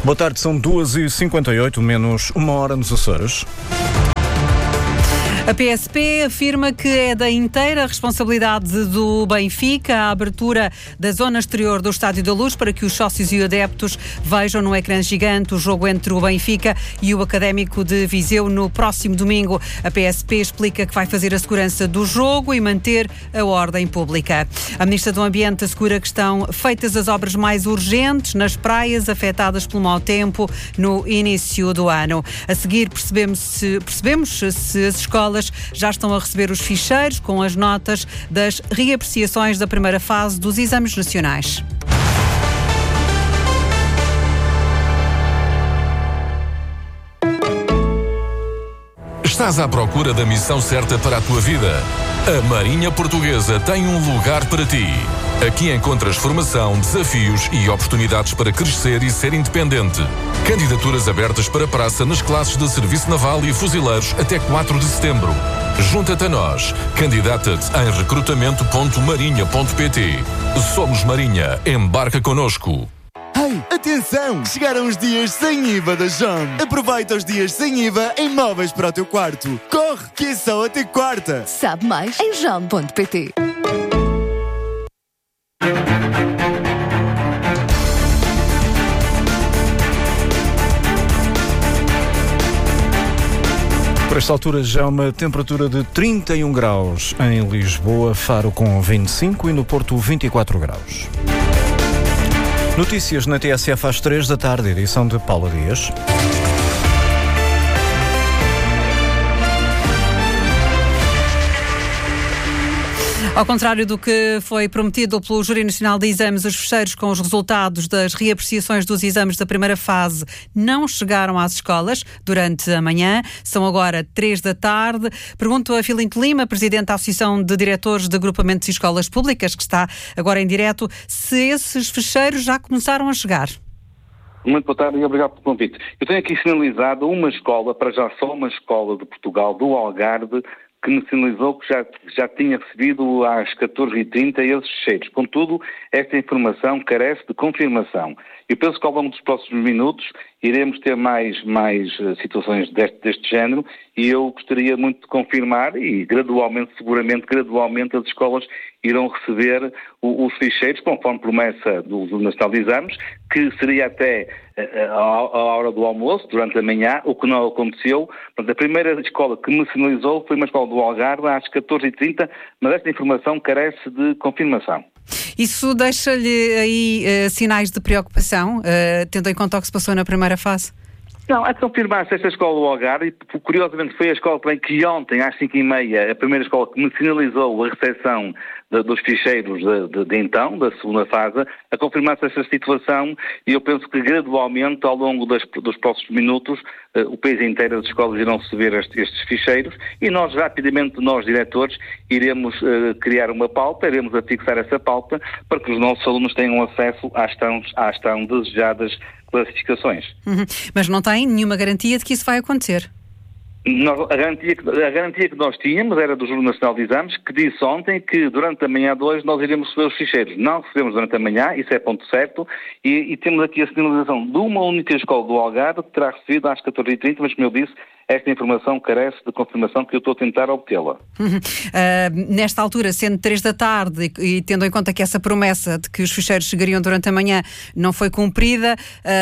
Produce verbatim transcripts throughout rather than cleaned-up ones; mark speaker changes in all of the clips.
Speaker 1: Boa tarde, são duas e cinquenta e oito, menos uma hora nos Açores.
Speaker 2: A P S P afirma que é da inteira responsabilidade do Benfica a abertura da zona exterior do Estádio da Luz para que os sócios e adeptos vejam no ecrã gigante o jogo entre o Benfica e o Académico de Viseu no próximo domingo. A P S P explica que vai fazer a segurança do jogo e manter a ordem pública. A Ministra do Ambiente assegura que estão feitas as obras mais urgentes nas praias afetadas pelo mau tempo no início do ano. A seguir percebemos se, percebemos se as escolas já estão a receber os ficheiros com as notas das reapreciações da primeira fase dos exames nacionais.
Speaker 3: Estás à procura da missão certa para a tua vida? A Marinha Portuguesa tem um lugar para ti. Aqui encontras formação, desafios e oportunidades para crescer e ser independente. Candidaturas abertas para praça nas classes de Serviço Naval e Fuzileiros até quatro de setembro. Junta-te a nós. Candidata-te em recrutamento ponto marinha ponto pt. Somos Marinha. Embarca connosco.
Speaker 4: Ei, atenção! Chegaram os dias sem I V A da Jom. Aproveita os dias sem I V A em móveis para o teu quarto. Corre, que é só até quarta.
Speaker 5: Sabe mais em jom ponto pt.
Speaker 1: Por esta altura já uma temperatura de trinta e um graus em Lisboa, Faro com vinte e cinco e no Porto vinte e quatro graus. Notícias na T S F às três da tarde, edição de Paula Dias.
Speaker 2: Ao contrário do que foi prometido pelo Júri Nacional de Exames, os ficheiros com os resultados das reapreciações dos exames da primeira fase não chegaram às escolas durante a manhã. São agora três da tarde. Pergunto a Filinto Lima, Presidente da Associação de Diretores de Agrupamentos e Escolas Públicas, que está agora em direto, se esses ficheiros já começaram a chegar.
Speaker 6: Muito boa tarde e obrigado pelo convite. Eu tenho aqui sinalizado uma escola, para já só uma escola de Portugal, do Algarve, que me sinalizou que já, já tinha recebido às catorze e trinta esses ficheiros. Contudo, esta informação carece de confirmação. Eu penso que ao longo dos próximos minutos iremos ter mais, mais uh, situações deste, deste género e eu gostaria muito de confirmar e gradualmente, seguramente, gradualmente as escolas irão receber o, os ficheiros, conforme promessa do, do Nacional de Exames, que seria até uh, a, a hora do almoço, durante a manhã, o que não aconteceu. Portanto, a primeira escola que me sinalizou foi uma escola do Algarve às catorze e trinta, mas esta informação carece de confirmação.
Speaker 2: Isso deixa-lhe aí uh, sinais de preocupação, uh, tendo em conta o que se passou na primeira fase?
Speaker 6: Não, é de confirmar-se esta escola do Algarve, e curiosamente foi a escola também que ontem, às cinco e meia, a primeira escola que me sinalizou a recepção de, dos ficheiros de, de, de então, da segunda fase, a confirmar-se esta situação, e eu penso que gradualmente, ao longo das, dos próximos minutos, uh, o país inteiro, as escolas irão receber este, estes ficheiros, e nós rapidamente, nós diretores, iremos uh, criar uma pauta, iremos afixar essa pauta, para que os nossos alunos tenham acesso às tão, às tão desejadas classificações.
Speaker 2: Uhum. Mas não tem nenhuma garantia de que isso vai acontecer?
Speaker 6: Nós, a, garantia, a garantia que nós tínhamos era do Júri Nacional de Exames, que disse ontem que durante a manhã de hoje nós iremos receber os ficheiros. Não recebemos durante a manhã, isso é ponto certo, e, e temos aqui a sinalização de uma única escola do Algarve que terá recebido às catorze e trinta, mas como eu disse, esta informação carece de confirmação que eu estou a tentar obtê-la.
Speaker 2: Uhum. Uh, nesta altura, sendo três da tarde e, e tendo em conta que essa promessa de que os ficheiros chegariam durante a manhã não foi cumprida,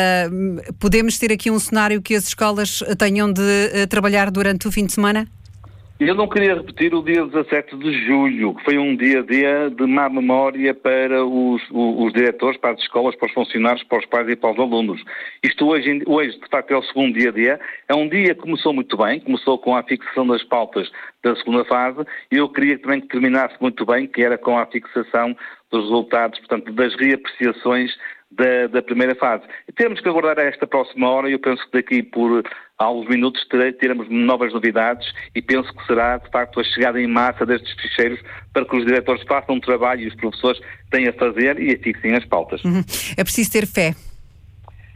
Speaker 2: uh, podemos ter aqui um cenário que as escolas tenham de uh, trabalhar durante o fim de semana?
Speaker 6: Eu não queria repetir o dia dezassete de julho, que foi um dia, dia de má memória para os, os, os diretores, para as escolas, para os funcionários, para os pais e para os alunos. Isto hoje, hoje de facto, é o segundo dia-a-dia. É um dia que começou muito bem, começou com a fixação das pautas da segunda fase, e eu queria também que terminasse muito bem, que era com a fixação dos resultados, portanto, das reapreciações Da, da primeira fase. Temos que aguardar esta próxima hora e eu penso que daqui por alguns minutos teremos novas novidades e penso que será, de facto, a chegada em massa destes ficheiros para que os diretores façam o trabalho e os professores têm a fazer e afixem as pautas.
Speaker 2: Uhum. É preciso ter fé.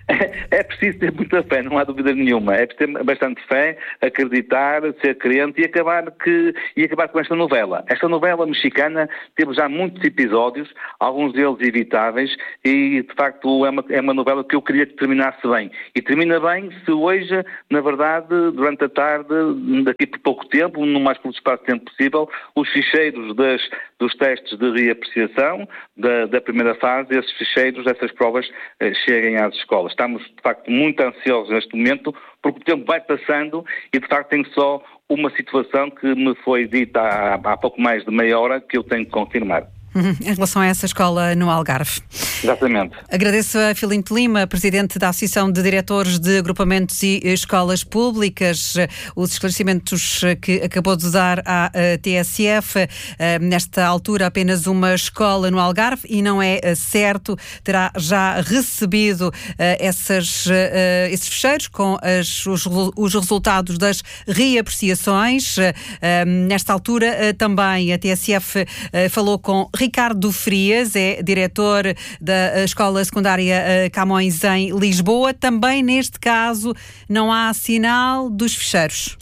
Speaker 6: É preciso ter muita fé, não há dúvida nenhuma. É preciso ter bastante fé, acreditar, ser crente e acabar, que, e acabar com esta novela. Esta novela mexicana teve já muitos episódios, alguns deles evitáveis, e de facto é uma, é uma novela que eu queria que terminasse bem. E termina bem se hoje, na verdade, durante a tarde, daqui por pouco tempo, no mais curto espaço de tempo possível, os ficheiros das, dos testes de reapreciação da, da primeira fase, esses ficheiros, essas provas, eh, cheguem às escolas. Estamos, de facto, muito ansiosos neste momento, porque o tempo vai passando e, de facto, tenho só uma situação que me foi dita há, há pouco mais de meia hora que eu tenho que confirmar.
Speaker 2: Uhum, em relação a essa escola no Algarve.
Speaker 6: Exatamente.
Speaker 2: Agradeço a Filinto Lima, presidente da Associação de Diretores de Agrupamentos e Escolas Públicas, os esclarecimentos que acabou de dar à T S F. Nesta altura, apenas uma escola no Algarve, e não é certo, terá já recebido essas, esses fecheiros com as, os, os resultados das reapreciações. Nesta altura, também a T S F falou com Ricardo Frias, é diretor da Escola Secundária Camões em Lisboa. Também neste caso não há sinal dos fecheiros.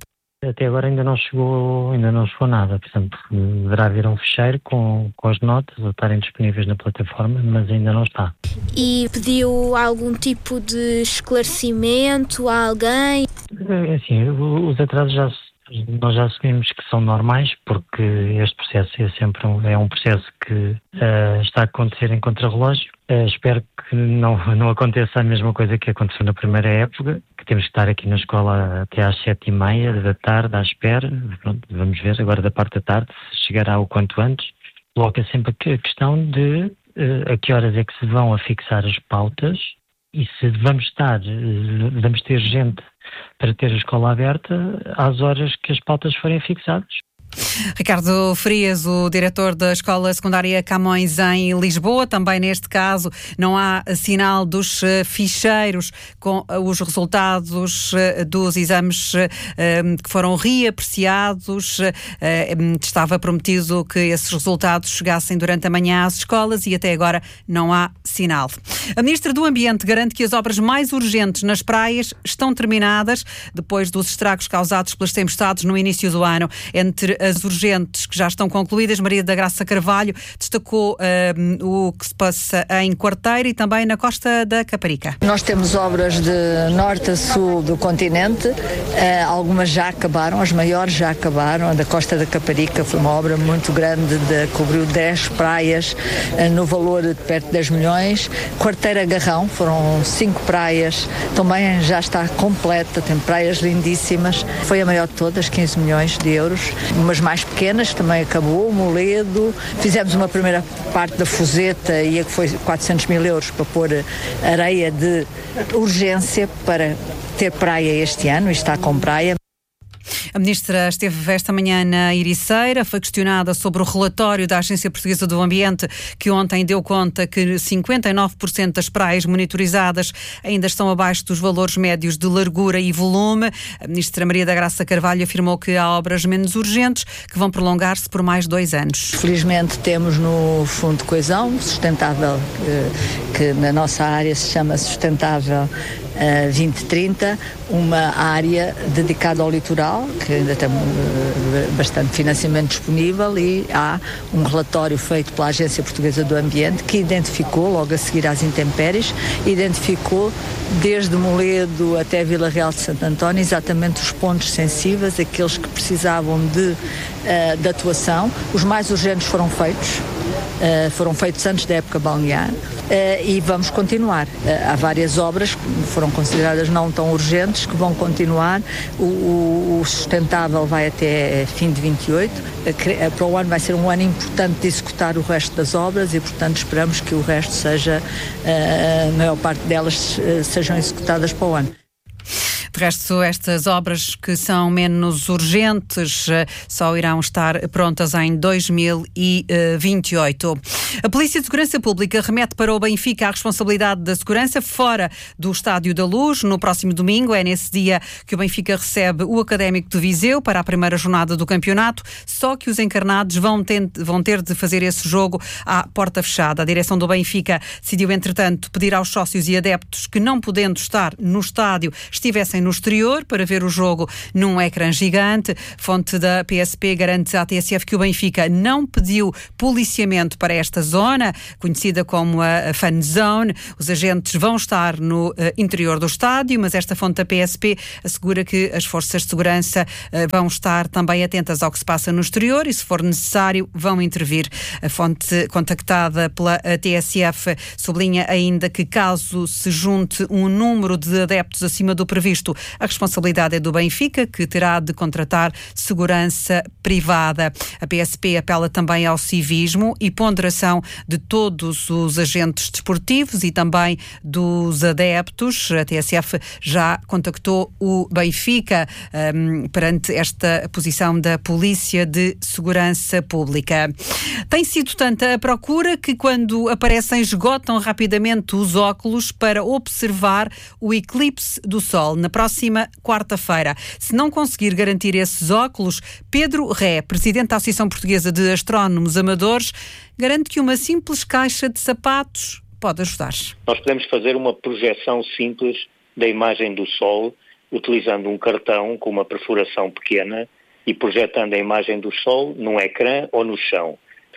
Speaker 7: Até agora ainda não chegou, ainda não chegou nada, portanto deverá haver um fecheiro com, com as notas a estarem disponíveis na plataforma, mas ainda não está.
Speaker 8: E pediu algum tipo de esclarecimento a alguém?
Speaker 7: É assim, os atrasos já nós já assumimos que são normais, porque este processo é sempre um, é um processo que uh, está a acontecer em contrarrelógio. Uh, espero que não, não aconteça a mesma coisa que aconteceu na primeira época, que temos que estar aqui na escola até às sete e meia da tarde à espera. Pronto, vamos ver agora da parte da tarde se chegará o quanto antes. Coloca sempre a questão de uh, a que horas é que se vão afixar as pautas e se vamos estar, uh, vamos ter gente para ter a escola aberta às horas que as pautas forem fixadas.
Speaker 2: Ricardo Frias, o diretor da Escola Secundária Camões em Lisboa. Também neste caso não há sinal dos ficheiros com os resultados dos exames que foram reapreciados. Estava prometido que esses resultados chegassem durante a manhã às escolas e até agora não há sinal. A Ministra do Ambiente garante que as obras mais urgentes nas praias estão terminadas depois dos estragos causados pelas tempestades no início do ano. Entre as urgentes que já estão concluídas, Maria da Graça Carvalho destacou uh, o que se passa em Quarteira e também na Costa da Caparica.
Speaker 9: Nós temos obras de norte a sul do continente, uh, algumas já acabaram, as maiores já acabaram. A da Costa da Caparica foi uma obra muito grande, de, cobriu dez praias uh, no valor de perto de dez milhões. Quarteira Garrão, foram cinco praias, também já está completa, tem praias lindíssimas, foi a maior de todas, quinze milhões de euros. Umas mais pequenas também acabou, Moledo, fizemos uma primeira parte da Fuseta e que foi quatrocentos mil euros para pôr areia de urgência para ter praia este ano, e está com praia.
Speaker 2: A Ministra esteve esta manhã na Ericeira, foi questionada sobre o relatório da Agência Portuguesa do Ambiente, que ontem deu conta que cinquenta e nove por cento das praias monitorizadas ainda estão abaixo dos valores médios de largura e volume. A Ministra Maria da Graça Carvalho afirmou que há obras menos urgentes que vão prolongar-se por mais dois anos.
Speaker 9: Felizmente temos no Fundo de Coesão Sustentável, que, que na nossa área se chama Sustentável Uh, vinte trinta, uma área dedicada ao litoral, que ainda tem uh, bastante financiamento disponível, e há um relatório feito pela Agência Portuguesa do Ambiente que identificou, logo a seguir às intempéries, identificou desde Moledo até Vila Real de Santo António exatamente os pontos sensíveis, aqueles que precisavam de, uh, de atuação. Os mais urgentes foram feitos, uh, foram feitos antes da época balnear. Uh, e vamos continuar. Uh, há várias obras que foram consideradas não tão urgentes que vão continuar. O, o, o sustentável vai até fim de vinte e oito. Uh, para o ano vai ser um ano importante de executar o resto das obras e, portanto, esperamos que o resto seja, uh, a maior parte delas uh, sejam executadas para o ano.
Speaker 2: De resto, estas obras que são menos urgentes só irão estar prontas em dois mil e vinte e oito. A Polícia de Segurança Pública remete para o Benfica a responsabilidade da segurança fora do Estádio da Luz. No próximo domingo, é nesse dia que o Benfica recebe o Académico de Viseu para a primeira jornada do campeonato, só que os encarnados vão ter, vão ter de fazer esse jogo à porta fechada. A direção do Benfica decidiu, entretanto, pedir aos sócios e adeptos que, não podendo estar no estádio, estivessem no exterior para ver o jogo num ecrã gigante. Fonte da P S P garante à T S F que o Benfica não pediu policiamento para esta zona, conhecida como a Fan Zone. Os agentes vão estar no uh, interior do estádio, mas esta fonte da P S P assegura que as forças de segurança uh, vão estar também atentas ao que se passa no exterior e, se for necessário, vão intervir. A fonte contactada pela T S F sublinha ainda que, caso se junte um número de adeptos acima do previsto, a responsabilidade é do Benfica, que terá de contratar segurança privada. A P S P apela também ao civismo e ponderação de todos os agentes desportivos e também dos adeptos. A T S F já contactou o Benfica um, perante esta posição da Polícia de Segurança Pública. Tem sido tanta a procura que, quando aparecem, esgotam rapidamente os óculos para observar o eclipse do Sol na próxima quarta-feira. Se não conseguir garantir esses óculos, Pedro Ré, presidente da Associação Portuguesa de Astrónomos Amadores, garante que uma simples caixa de sapatos pode ajudar.
Speaker 10: Nós podemos fazer uma projeção simples da imagem do Sol, utilizando um cartão com uma perfuração pequena e projetando a imagem do Sol num ecrã ou no chão.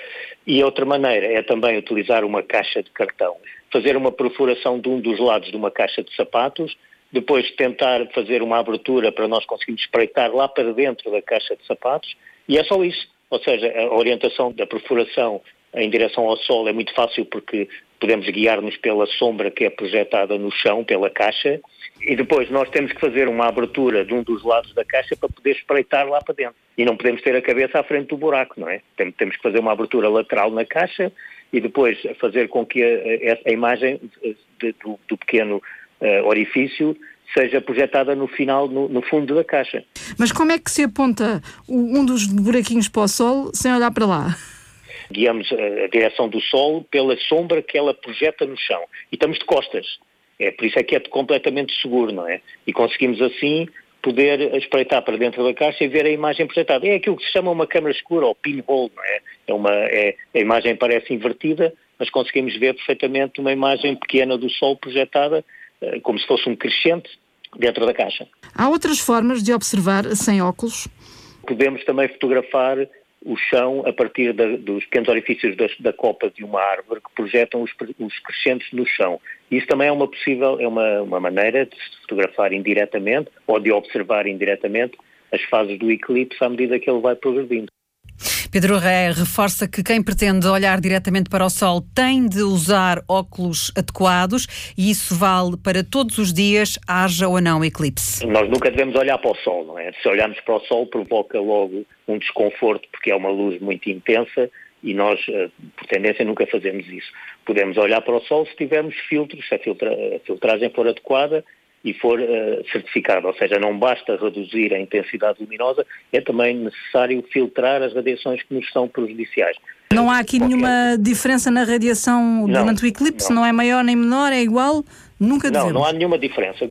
Speaker 10: E outra maneira é também utilizar uma caixa de cartão, fazer uma perfuração de um dos lados de uma caixa de sapatos, depois tentar fazer uma abertura para nós conseguirmos espreitar lá para dentro da caixa de sapatos, e é só isso. Ou seja, a orientação da perfuração em direção ao Sol é muito fácil, porque podemos guiar-nos pela sombra que é projetada no chão, pela caixa, e depois nós temos que fazer uma abertura de um dos lados da caixa para poder espreitar lá para dentro. E não podemos ter a cabeça à frente do buraco, não é? Temos que fazer uma abertura lateral na caixa e depois fazer com que a, a imagem de, do, do pequeno uh, orifício seja projetada no final, no, no fundo da caixa.
Speaker 11: Mas como é que se aponta um dos buraquinhos para o Sol sem olhar para lá?
Speaker 10: Guiamos a direção do Sol pela sombra que ela projeta no chão. E estamos de costas. É, por isso é que é completamente seguro, não é? E conseguimos assim poder espreitar para dentro da caixa e ver a imagem projetada. É aquilo que se chama uma câmara escura, ou pinhole, não é? É uma, é, a imagem parece invertida, mas conseguimos ver perfeitamente uma imagem pequena do Sol projetada, como se fosse um crescente, dentro da caixa.
Speaker 11: Há outras formas de observar sem óculos?
Speaker 10: Podemos também fotografar o chão a partir da, dos pequenos orifícios da, da copa de uma árvore que projetam os, os crescentes no chão. Isso também é uma possível, é uma, uma maneira de se fotografar indiretamente ou de observar indiretamente as fases do eclipse à medida que ele vai progredindo.
Speaker 2: Pedro Ré reforça que quem pretende olhar diretamente para o Sol tem de usar óculos adequados e isso vale para todos os dias, haja ou não eclipse.
Speaker 10: Nós nunca devemos olhar para o Sol, não é? Se olharmos para o Sol provoca logo um desconforto porque é uma luz muito intensa e nós, por tendência, nunca fazemos isso. Podemos olhar para o Sol se tivermos filtros, se a, filtra, a filtragem for adequada e for uh, certificado, ou seja, não basta reduzir a intensidade luminosa, é também necessário filtrar as radiações que nos são prejudiciais.
Speaker 11: Não há aqui Qualquer... nenhuma diferença na radiação
Speaker 10: não,
Speaker 11: durante o eclipse? Não.
Speaker 10: não
Speaker 11: é maior nem menor, é igual? Nunca
Speaker 10: Não,
Speaker 11: devemos.
Speaker 10: não há nenhuma diferença.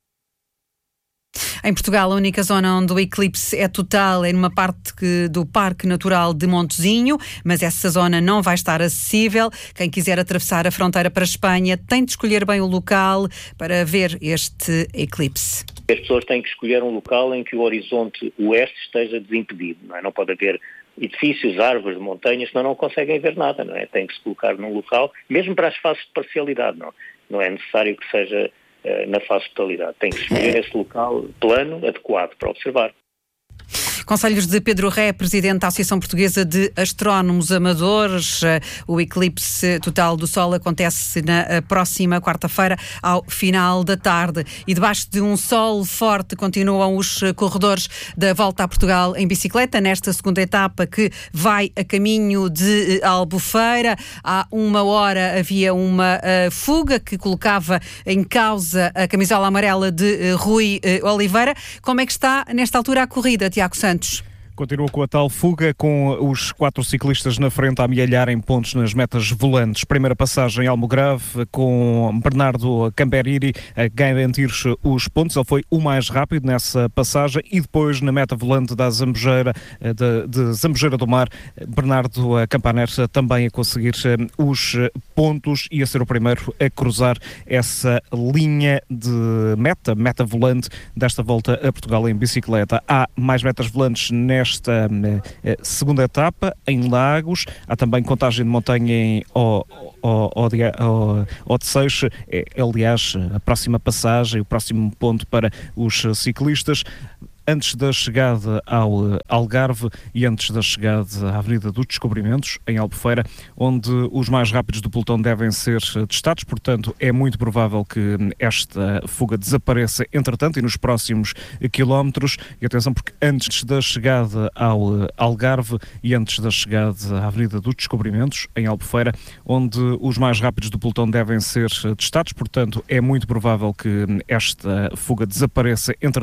Speaker 2: Em Portugal, a única zona onde o eclipse é total é numa parte que, do Parque Natural de Montezinho, mas essa zona não vai estar acessível. Quem quiser atravessar a fronteira para a Espanha tem de escolher bem o local para ver este eclipse.
Speaker 10: As pessoas têm que escolher um local em que o horizonte oeste esteja desimpedido, não é? Não pode haver edifícios, árvores, montanhas, senão não conseguem ver nada, não é? Tem que se colocar num local, mesmo para as fases de parcialidade, não, não é necessário que seja na fase de totalidade. Tem que escolher esse local plano, adequado para observar.
Speaker 2: Conselhos de Pedro Ré, presidente da Associação Portuguesa de Astrónomos Amadores. O eclipse total do Sol acontece na próxima quarta-feira, ao final da tarde. E debaixo de um sol forte continuam os corredores da Volta a Portugal em bicicleta, nesta segunda etapa que vai a caminho de Albufeira. Há uma hora havia uma uh, fuga que colocava em causa a camisola amarela de uh, Rui uh, Oliveira. Como é que está nesta altura a corrida, Tiago Santos?
Speaker 1: Continua com a tal fuga, com os quatro ciclistas na frente a amealharem pontos nas metas volantes. Primeira passagem Almograve, com Bernardo Camberiri a garantir os pontos. Ele foi o mais rápido nessa passagem. E depois, na meta volante da Zambujeira, de, de Zambujeira do Mar, Bernardo Campaner também a conseguir os pontos e a ser o primeiro a cruzar essa linha de meta, meta volante desta Volta a Portugal em bicicleta. Há mais metas volantes nesta Esta uh, segunda etapa, em Lagos. Há também contagem de montanha em Odeceixe. É, aliás, a próxima passagem, o próximo ponto para os ciclistas, antes da chegada ao Algarve e antes da chegada à Avenida dos Descobrimentos, em Albufeira, onde os mais rápidos do pelotão devem ser testados. Portanto, é muito provável que esta fuga desapareça, entretanto, e nos próximos quilómetros. E atenção, porque antes da chegada ao Algarve e antes da chegada à Avenida dos Descobrimentos, em Albufeira, onde os mais rápidos do pelotão devem ser testados. Portanto, é muito provável que esta fuga desapareça, entretanto,